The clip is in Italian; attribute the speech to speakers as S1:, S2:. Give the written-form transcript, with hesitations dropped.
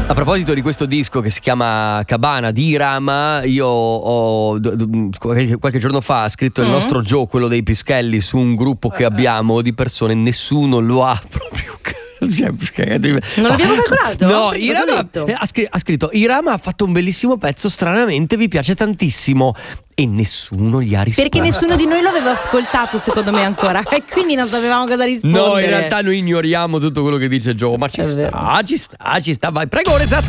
S1: A proposito di questo disco che si chiama Cabana di Irama, io ho qualche giorno fa scritto il nostro Joe, quello dei Pischelli, su un gruppo che abbiamo di persone, nessuno lo ha proprio.
S2: Non l'abbiamo calcolato?
S1: No, Irama ha scritto: Irama ha fatto un bellissimo pezzo, stranamente vi piace tantissimo. E nessuno gli ha risposto.
S2: Perché nessuno di noi lo aveva ascoltato, secondo me, ancora. E quindi non sapevamo cosa rispondere.
S1: No, in realtà noi ignoriamo tutto quello che dice Joe. Ma ci sta, vai. Prego, Reza.